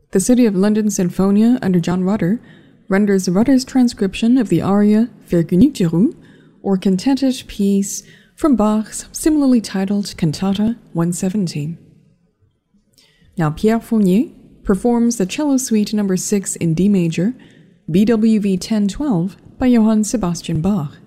The City of London Sinfonia under John Rutter renders Rutter's transcription of the aria Vergnügte Ruhe, or Contented Peace, from Bach's similarly titled Cantata 117. Now Pierre Fournier performs the Cello Suite No. 6 in D major, BWV 1012 by Johann Sebastian Bach.